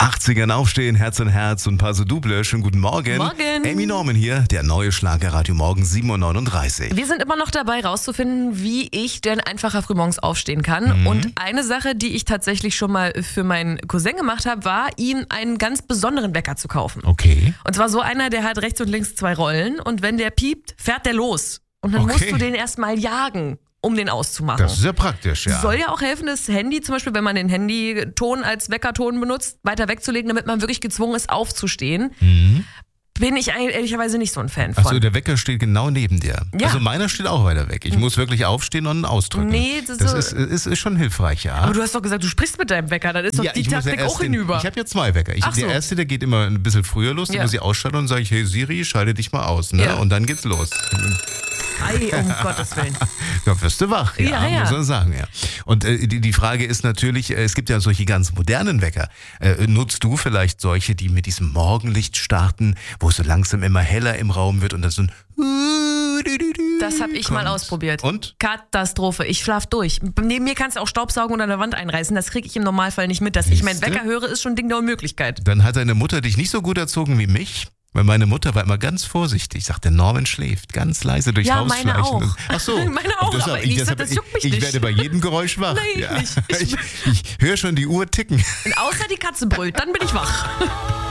80ern aufstehen, Herz in Herz und ein paar so Double. Schönen guten Morgen. Morgen. Amy Norman hier, der neue Schlagerradio Morgen 7.39 Uhr. Wir sind immer noch dabei, rauszufinden, wie ich denn einfacher frühmorgens aufstehen kann. Und eine Sache, die ich tatsächlich schon mal für meinen Cousin gemacht habe, war, ihm einen ganz besonderen Wecker zu kaufen. Okay. Und zwar so einer, der hat rechts und links 2 Rollen. Und wenn der piept, fährt der los. Und dann musst du den erstmal jagen, um den auszumachen. Das ist ja praktisch, ja. Soll ja auch helfen, das Handy, zum Beispiel, wenn man den Handyton als Weckerton benutzt, weiter wegzulegen, damit man wirklich gezwungen ist, aufzustehen. Bin ich eigentlich ehrlicherweise nicht so ein Fan von. Achso, der Wecker steht genau neben dir. Ja. Also meiner steht auch weiter weg. Ich muss wirklich aufstehen und ihn ausdrücken. Nee, das ist schon hilfreich, ja. Aber du hast doch gesagt, du sprichst mit deinem Wecker, dann ist doch die ich muss ja Taktik erst auch hinüber. Ich habe ja 2 Wecker. Ach so. Der erste, der geht immer ein bisschen früher los, den muss ich ausschalten und sage ich, hey Siri, schalte dich mal aus. Ne? Ja. Und dann geht's los. Ei, um Gottes Willen. Da wirst du wach, Ja. muss man sagen, ja. Und die Frage ist natürlich, es gibt ja solche ganz modernen Wecker. Nutzt du vielleicht solche, die mit diesem Morgenlicht starten, wo es so langsam immer heller im Raum wird und dann so ein Das habe ich mal ausprobiert. Und? Katastrophe. Ich schlaf durch. Neben mir kannst du auch Staubsaugen oder eine Wand einreißen. Das kriege ich im Normalfall nicht mit. Dass ich meinen Wecker höre, ist schon ein Ding der Unmöglichkeit. Dann hat deine Mutter dich nicht so gut erzogen wie mich. Weil meine Mutter war immer ganz vorsichtig. Sagte, Norman schläft ganz leise durchs Haus meine schleichen. auch. Ach so. Meine auch, Das, aber ich sag, das juckt mich ich nicht. werde bei jedem Geräusch wach. Nein, ich nicht. Ich höre schon die Uhr ticken. Außer die Katze brüllt, dann bin ich wach.